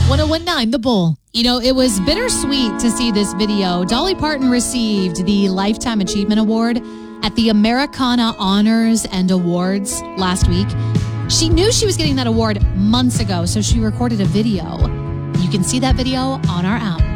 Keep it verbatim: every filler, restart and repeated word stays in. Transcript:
one oh one point nine The Bull. You know, it was bittersweet to see this video. Dolly Parton received the Lifetime Achievement Award at the Americana Honors and Awards last week. She knew she was getting that award months ago, so she recorded a video. You can see that video on our app.